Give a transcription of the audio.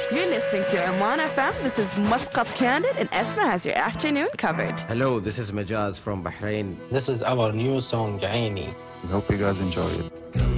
You're listening to Oman FM. This is Muscat Candid, and Esma has your afternoon covered. Hello, this is Majaz from Bahrain. This is our new song, Aini. We hope you guys enjoy it.